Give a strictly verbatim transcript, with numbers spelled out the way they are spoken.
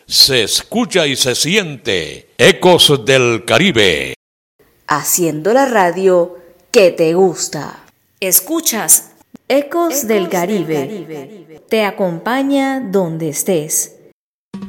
se escucha y se siente. Ecos del Caribe. Haciendo la radio que te gusta. Escuchas Ecos, Ecos del, Caribe. del Caribe. Te acompaña donde estés.